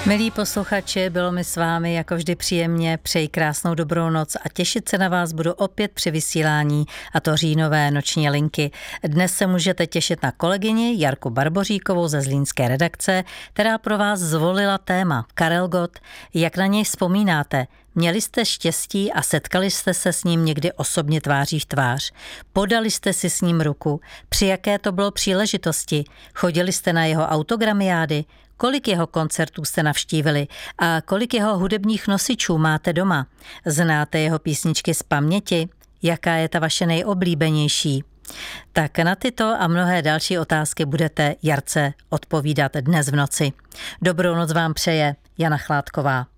Milí posluchači, bylo mi s vámi jako vždy příjemně, přeji krásnou dobrou noc a těšit se na vás budu opět při vysílání, a to říjnové noční linky. Dnes se můžete těšit na kolegyni Jarku Barboříkovou ze zlínské redakce, která pro vás zvolila téma Karel Gott. Jak na něj vzpomínáte? Měli jste štěstí a setkali jste se s ním někdy osobně tváří v tvář. Podali jste si s ním ruku. Při jaké to bylo příležitosti? Chodili jste na jeho autogramiády? Kolik jeho koncertů jste navštívili a kolik jeho hudebních nosičů máte doma? Znáte jeho písničky z paměti? Jaká je ta vaše nejoblíbenější? Tak na tyto a mnohé další otázky budete Jarce odpovídat dnes v noci. Dobrou noc vám přeje Jana Chládková.